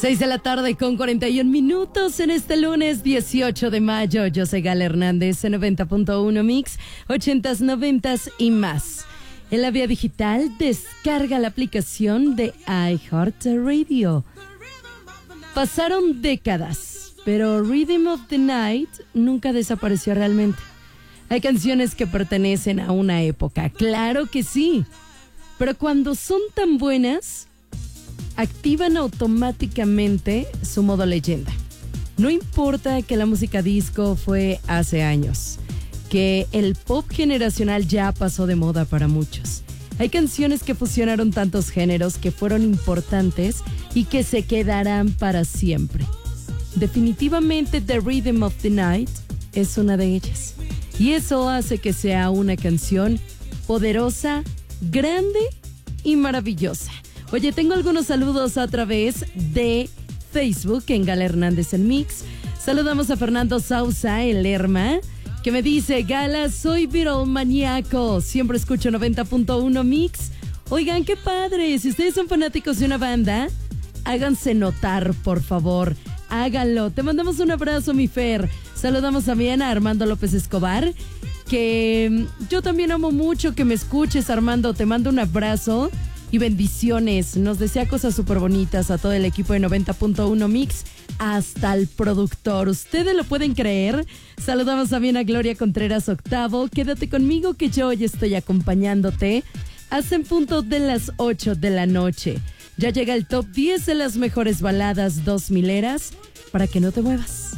6 de la tarde con 41 minutos en este lunes 18 de mayo. Yo soy Gala Hernández en 90.1 Mix, 80s, 90s y más. En la vía digital, descarga la aplicación de iHeartRadio. Pasaron décadas, pero Rhythm of the Night nunca desapareció realmente. Hay canciones que pertenecen a una época, claro que sí, pero cuando son tan buenas, activan automáticamente su modo leyenda. No importa que la música disco fue hace años, que el pop generacional ya pasó de moda para muchos. Hay canciones que fusionaron tantos géneros que fueron importantes y que se quedarán para siempre. Definitivamente The Rhythm of the Night es una de ellas. Y eso hace que sea una canción poderosa, grande y maravillosa. Oye, tengo algunos saludos a través de Facebook en Gala Hernández en Mix. Saludamos a Fernando Sauza, el Lerma, que me dice: Gala, soy Beatle maníaco, siempre escucho 90.1 Mix. Oigan, qué padre, si ustedes son fanáticos de una banda, háganse notar, por favor, háganlo. Te mandamos un abrazo, mi Fer. Saludamos también a Armando López Escobar, que yo también amo mucho que me escuches, Armando, te mando un abrazo y bendiciones. Nos desea cosas súper bonitas a todo el equipo de 90.1 Mix, hasta el productor. ¿Ustedes lo pueden creer? Saludamos también a Gloria Contreras Octavo. Quédate conmigo que yo hoy estoy acompañándote hasta en punto de las 8 de la noche. Ya llega el top 10 de las mejores baladas 2000eras para que no te muevas.